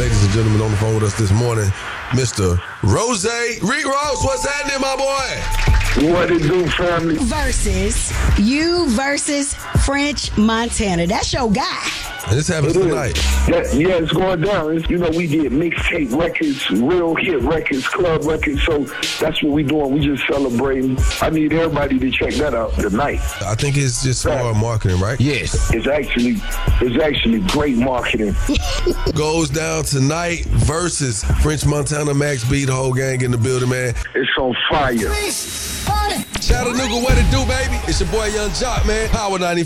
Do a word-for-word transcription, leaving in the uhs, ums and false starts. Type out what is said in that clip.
ladies and gentlemen, on the phone with us this morning, Mister Rose. Rick Ross, what's happening, my boy? What it do, family? Versus you versus French Montana. That's your guy. And this happens It tonight. That, yeah, it's going down. It's, you know, we did mixtape records, real hit records, club records. So that's what we doing. We just celebrating. I need everybody to check that out tonight. I think it's just smart marketing, right? Yes. It's actually, it's actually great marketing. Goes down tonight versus French Montana, Max B, the whole gang in the building, man. It's on fire. Chattanooga, what it do, baby? It's your boy Young Jock, man. Power ninety-five.